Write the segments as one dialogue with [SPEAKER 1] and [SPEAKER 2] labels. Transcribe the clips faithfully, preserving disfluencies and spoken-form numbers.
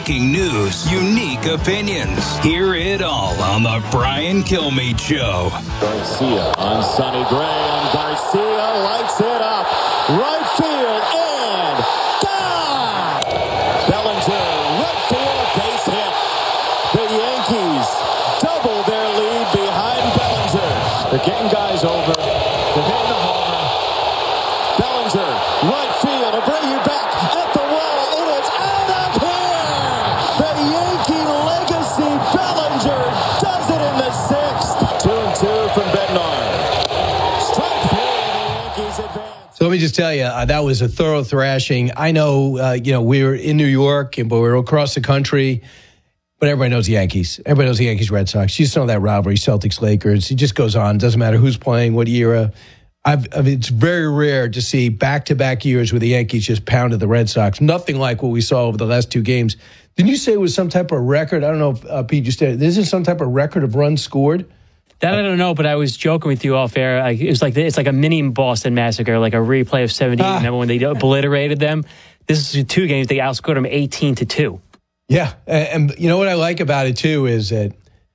[SPEAKER 1] breaking news, unique opinions. Hear it all on the Brian Kilmeade Show.
[SPEAKER 2] Garcia on Sonny Gray, and Garcia lights it up. Right field, and gone! Bellinger, right field, base hit. The Yankees double their lead behind Bellinger. They're getting guys over. They're hitting the homer. Bellinger, right field, to bring you back at the wall. It is out of here! The Yankee legacy Bellinger does it in the sixth. Two and two from Bednar. Strike three, the Yankees advance.
[SPEAKER 3] So let me just tell you, uh, that was a thorough thrashing. I know, uh, you know, we were in New York, and but we were across the country. But everybody knows the Yankees. Everybody knows the Yankees, Red Sox. You just know that rivalry, Celtics, Lakers. It just goes on. Doesn't matter who's playing, what era. I've, I mean, it's very rare to see back-to-back years where the Yankees just pounded the Red Sox. Nothing like what we saw over the last two games. Didn't you say it was some type of record? I don't know if, uh, Pete, you said, this is some type of record of runs scored?
[SPEAKER 4] That I don't know, but I was joking with you off air. I, it was like it's like a mini Boston Massacre, like a replay of seventy-eight. Ah. Remember when they obliterated them? This is two games. They outscored them eighteen to two.
[SPEAKER 3] Yeah, and, and you know what I like about it, too, is that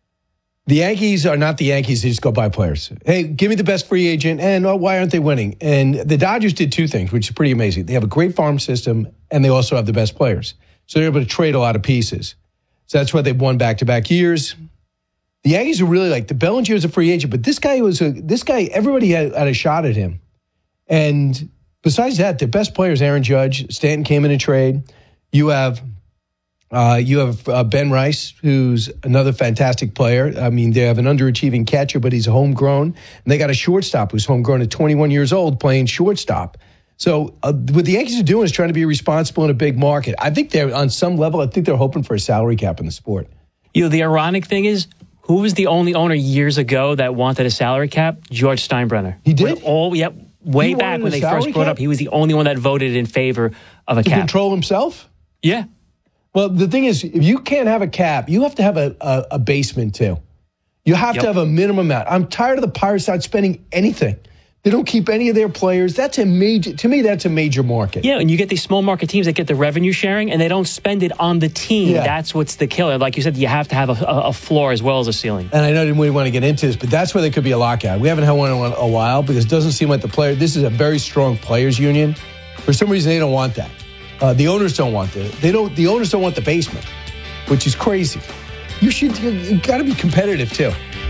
[SPEAKER 3] the Yankees are not the Yankees. They just go buy players. Hey, give me the best free agent, and oh, why aren't they winning? And the Dodgers did two things, which is pretty amazing. They have a great farm system, and they also have the best players. So they're able to trade a lot of pieces. So that's why they've won back-to-back years. The Yankees are really like, the Bellinger is a free agent, but this guy was a, this guy, everybody had, had a shot at him. And besides that, their best players, Aaron Judge, Stanton came in a trade. You have... Uh, you have uh, Ben Rice, who's another fantastic player. I mean, they have an underachieving catcher, but he's homegrown. And they got a shortstop who's homegrown at twenty-one years old playing shortstop. So uh, what the Yankees are doing is trying to be responsible in a big market. I think they're, on some level, I think they're hoping for a salary cap in the sport.
[SPEAKER 4] You know, the ironic thing is, who was the only owner years ago that wanted a salary cap? George Steinbrenner.
[SPEAKER 3] He did?
[SPEAKER 4] When all, yep, way
[SPEAKER 3] He
[SPEAKER 4] back
[SPEAKER 3] wanted
[SPEAKER 4] when
[SPEAKER 3] a
[SPEAKER 4] they first
[SPEAKER 3] salary
[SPEAKER 4] brought
[SPEAKER 3] cap?
[SPEAKER 4] up, he was the only one that voted in favor of a
[SPEAKER 3] To
[SPEAKER 4] cap.
[SPEAKER 3] control himself?
[SPEAKER 4] Yeah.
[SPEAKER 3] Well, the thing is, if you can't have a cap, you have to have a, a, a basement, too. You have
[SPEAKER 4] Yep.
[SPEAKER 3] to have a minimum amount. I'm tired of the Pirates not spending anything. They don't keep any of their players. That's a major, to me, that's a major market.
[SPEAKER 4] Yeah, and you get these small market teams that get the revenue sharing, and they don't spend it on the team.
[SPEAKER 3] Yeah.
[SPEAKER 4] That's what's the killer. Like you said, you have to have a, a, a floor as well as a ceiling.
[SPEAKER 3] And I know I didn't really want to get into this, but that's where there could be a lockout. We haven't had one in a while because it doesn't seem like the player, this is a very strong players union. For some reason, they don't want that. Uh, the owners don't want that. They don't. The owners don't want the basement, which is crazy. You should. You, you got to be competitive too.